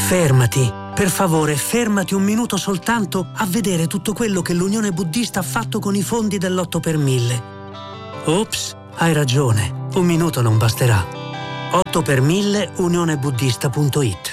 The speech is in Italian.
Fermati, per favore, fermati un minuto soltanto a vedere tutto quello che l'Unione Buddista ha fatto con i fondi dell'8 per 1000. Ops, hai ragione, un minuto non basterà. 8 per 1000 unionebuddista.it